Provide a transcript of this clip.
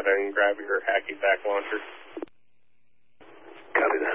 and grab your hacky sack launcher. Copy that.